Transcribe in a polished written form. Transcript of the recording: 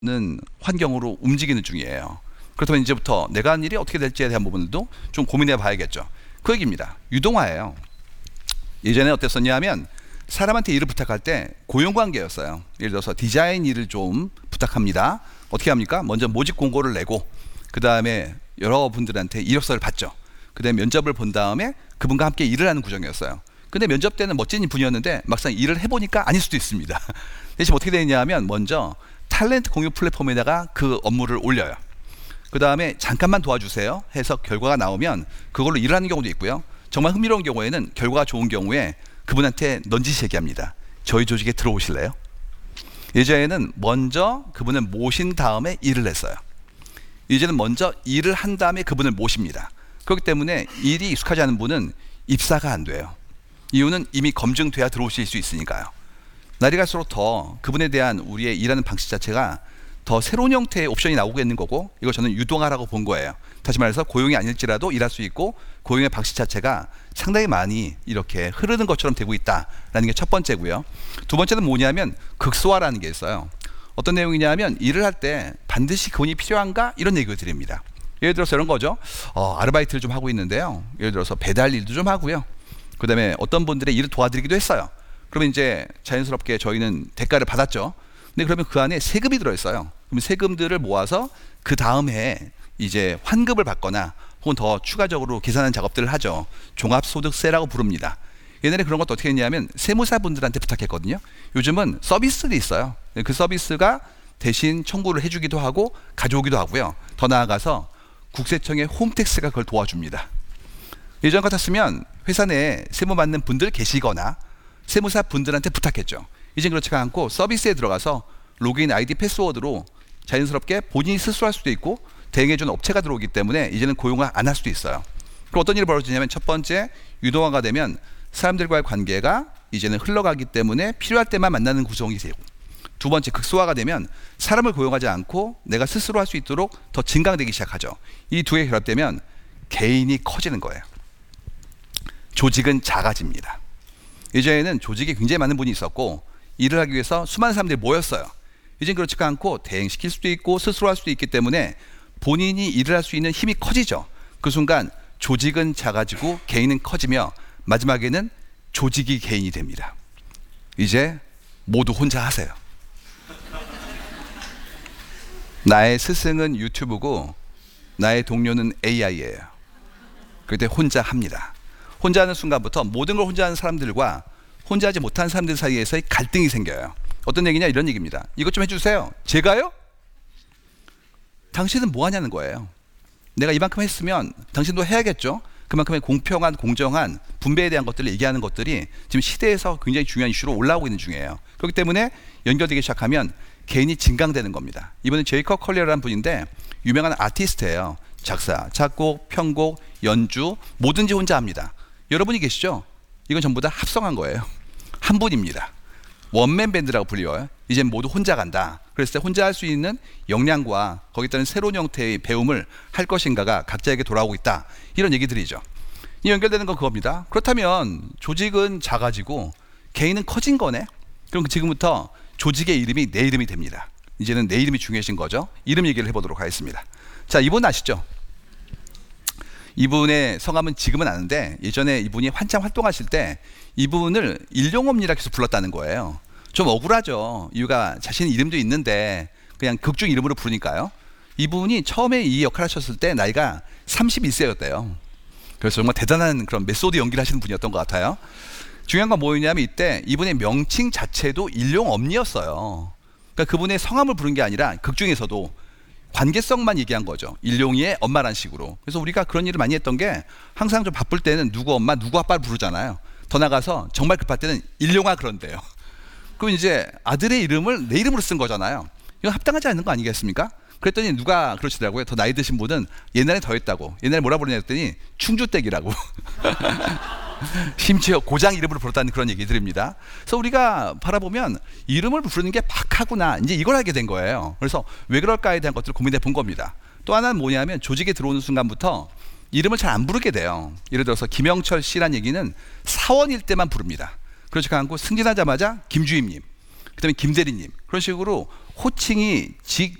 는 환경으로 움직이는 중이에요. 그렇다면 이제부터 내가 하는 일이 어떻게 될지에 대한 부분들도 좀 고민해 봐야겠죠. 그 얘기입니다. 유동화예요. 예전에 어땠었냐 하면 사람한테 일을 부탁할 때 고용관계였어요. 예를 들어서 디자인 일을 좀 부탁합니다. 어떻게 합니까? 먼저 모집 공고를 내고 그 다음에 여러분들한테 이력서를 받죠. 그 다음에 면접을 본 다음에 그분과 함께 일을 하는 구정이었어요. 근데 면접 때는 멋진 분이었는데 막상 일을 해보니까 아닐 수도 있습니다. 대신 어떻게 되냐 하면 먼저 탤런트 공유 플랫폼에다가 그 업무를 올려요. 그 다음에 잠깐만 도와주세요 해서 결과가 나오면 그걸로 일을 하는 경우도 있고요. 정말 흥미로운 경우에는 결과가 좋은 경우에 그분한테 넌지시 얘기합니다. 저희 조직에 들어오실래요? 예전에는 먼저 그분을 모신 다음에 일을 했어요. 이제는 먼저 일을 한 다음에 그분을 모십니다. 그렇기 때문에 일이 익숙하지 않은 분은 입사가 안 돼요. 이유는 이미 검증돼야 들어오실 수 있으니까요. 날이 갈수록 더 그분에 대한 우리의 일하는 방식 자체가 더 새로운 형태의 옵션이 나오고 있는 거고, 이걸 저는 유동화라고 본 거예요. 다시 말해서 고용이 아닐지라도 일할 수 있고 고용의 방식 자체가 상당히 많이 이렇게 흐르는 것처럼 되고 있다라는 게 첫 번째고요. 두 번째는 뭐냐면 극소화라는 게 있어요. 어떤 내용이냐 하면 일을 할 때 반드시 그분이 필요한가 이런 얘기를 드립니다. 예를 들어서 이런 거죠. 아르바이트를 좀 하고 있는데요. 예를 들어서 배달 일도 좀 하고요. 그 다음에 어떤 분들의 일을 도와드리기도 했어요. 그러면 이제 자연스럽게 저희는 대가를 받았죠. 근데 그러면 그 안에 세금이 들어있어요. 그러면 세금들을 모아서 그 다음 해에 이제 환급을 받거나 혹은 더 추가적으로 계산하는 작업들을 하죠. 종합소득세라고 부릅니다. 옛날에 그런 것도 어떻게 했냐면 세무사분들한테 부탁했거든요. 요즘은 서비스들이 있어요. 그 서비스가 대신 청구를 해주기도 하고 가져오기도 하고요. 더 나아가서 국세청의 홈택스가 그걸 도와줍니다. 예전 같았으면 회사 내에 세무 받는 분들 계시거나 세무사 분들한테 부탁했죠. 이젠 그렇지가 않고 서비스에 들어가서 로그인 아이디 패스워드로 자연스럽게 본인이 스스로 할 수도 있고 대행해주는 업체가 들어오기 때문에 이제는 고용을 안 할 수도 있어요. 그럼 어떤 일이 벌어지냐면 첫 번째, 유동화가 되면 사람들과의 관계가 이제는 흘러가기 때문에 필요할 때만 만나는 구성이 되고, 두 번째, 극소화가 되면 사람을 고용하지 않고 내가 스스로 할 수 있도록 더 증강되기 시작하죠. 이 두 개 결합되면 개인이 커지는 거예요. 조직은 작아집니다. 예전에는 조직에 굉장히 많은 분이 있었고 일을 하기 위해서 수많은 사람들이 모였어요. 이젠 그렇지가 않고 대행시킬 수도 있고 스스로 할 수도 있기 때문에 본인이 일을 할 수 있는 힘이 커지죠. 그 순간 조직은 작아지고 개인은 커지며 마지막에는 조직이 개인이 됩니다. 이제 모두 혼자 하세요. 나의 스승은 유튜브고 나의 동료는 AI예요. 그때 혼자 합니다. 혼자 하는 순간부터 모든 걸 혼자 하는 사람들과 혼자 하지 못하는 사람들 사이에서의 갈등이 생겨요. 어떤 얘기냐, 이런 얘기입니다. 이것 좀 해주세요. 제가요? 당신은 뭐 하냐는 거예요. 내가 이만큼 했으면 당신도 해야겠죠. 그만큼의 공평한 공정한 분배에 대한 것들을 얘기하는 것들이 지금 시대에서 굉장히 중요한 이슈로 올라오고 있는 중이에요. 그렇기 때문에 연결되기 시작하면 개인이 증강되는 겁니다. 이번엔 제이컵 컬리어라는 분인데 유명한 아티스트예요. 작사, 작곡, 편곡, 연주 뭐든지 혼자 합니다. 여러분이 계시죠? 이건 전부 다 합성한 거예요. 한 분입니다. 원맨 밴드라고 불려요. 이젠 모두 혼자 간다. 그랬을 때 혼자 할 수 있는 역량과 거기에 따른 새로운 형태의 배움을 할 것인가가 각자에게 돌아오고 있다. 이런 얘기들이죠. 이 연결되는 건 그겁니다. 그렇다면 조직은 작아지고 개인은 커진 거네. 그럼 지금부터 조직의 이름이 내 이름이 됩니다. 이제는 내 이름이 중요해진 거죠. 이름 얘기를 해보도록 하겠습니다. 자, 이분 아시죠? 이분의 성함은 지금은 아는데 예전에 이분이 한참 활동하실 때 이분을 일용업리라 계속 불렀다는 거예요. 좀 억울하죠. 이유가 자신 이름도 있는데 그냥 극중 이름으로 부르니까요. 이분이 처음에 이 역할을 하셨을 때 나이가 31세였대요. 그래서 정말 대단한 그런 메소드 연기를 하시는 분이었던 것 같아요. 중요한 건 뭐였냐면 이때 이분의 명칭 자체도 일용업리였어요. 그러니까 그분의 성함을 부른 게 아니라 극중에서도 관계성만 얘기한 거죠. 일용이의 엄마란 식으로. 그래서 우리가 그런 일을 많이 했던 게 항상 좀 바쁠 때는 누구 엄마, 누구 아빠를 부르잖아요. 더 나가서 정말 급할 때는 일용아 그런대요. 그럼 이제 아들의 이름을 내 이름으로 쓴 거잖아요. 이건 합당하지 않는 거 아니겠습니까? 그랬더니 누가 그러시더라고요. 더 나이 드신 분은 옛날에 더 했다고. 옛날에 뭐라 부르냐 했더니 충주댁이라고. 심지어 고장 이름으로 부르다는 그런 얘기 드립니다. 그래서 우리가 바라보면 이름을 부르는 게 박하구나, 이제 이걸 알게 된 거예요. 그래서 왜 그럴까에 대한 것들을 고민해 본 겁니다. 또 하나는 뭐냐면 조직에 들어오는 순간부터 이름을 잘 안 부르게 돼요. 예를 들어서 김영철 씨란 얘기는 사원일 때만 부릅니다. 그렇지 않고 승진하자마자 김주임님, 그 다음에 김대리님, 그런 식으로 호칭이